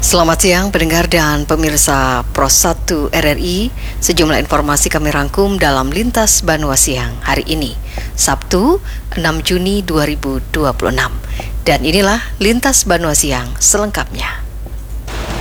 Selamat siang pendengar dan pemirsa Pros 1 RRI. Sejumlah informasi kami rangkum dalam Lintas Banua Siang hari ini, Sabtu 6 Juni 2026. Dan inilah Lintas Banua Siang selengkapnya.